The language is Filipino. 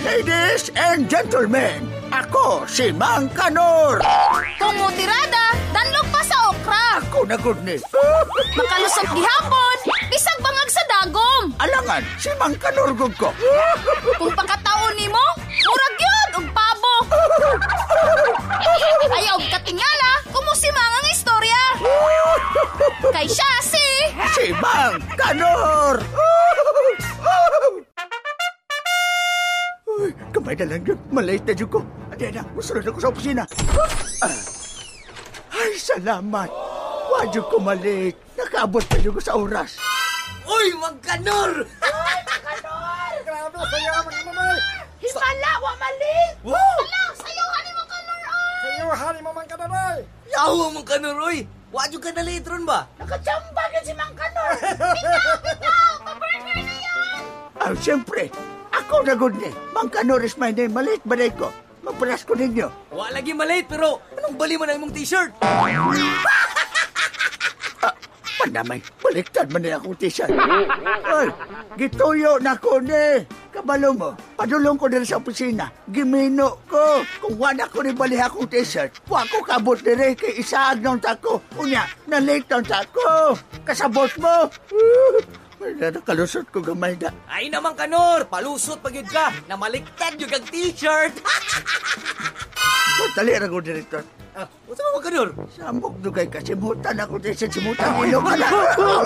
Ladies and gentlemen, ako si Mang Kanor. Kung mutirada, danlog pa sa okra. Ako na good ni. Makalusot gihapon, bisag bangag sa dagom. Alangan, si Mang Kanor gud ko. Kung pakataon nimo, murag yun og pabo. Ayaw og katingala, kumusimang ang istorya. Kay siya Si Mang Kanor. Uy, kamay na lang yun. Malate na dyan ko. Adena, musunod ako sa opisina. Ay, salamat. Wadyo ko malate. Nakaabot pa dyan ko sa oras. Uy, Mang Kanor! Grabe, sayo ka magmamay! Himala, wa malit. Wow! Hala, sayuhan ni mo kanor oy. Sayo, hari mo man ka na, Yawa, Mang Kanor, oy! Wadyo ka na litron ba? Nakachamba ka si Mang Kanor. Bitaw, pa-burger na yan. Siyempre. Ako na good ni. Mang Kanor is my name. Malate ba na ko? Magparas ko ninyo. Wa lagi malate, pero anong bali man ang imong t-shirt? Pandamay, baliktad man na akong t-shirt. Ay, gituyo na ko ni. Kabalo mo, padulong ko din sa opisina. Gimino ko. Kung wala ko ni bali akong t-shirt, wa ko kabot dire kay isaag ng tako. Unya, na-late ng tako. Kasabot mo. May nakalusot ko gamay na. Ay naman, Kanor! Palusot pag yun ka! Namaliktad yung kang t-shirt! Tali ra ko direktor. What's mo, Kanor? Samok dugay kasimutan ako din sa simutan ilong.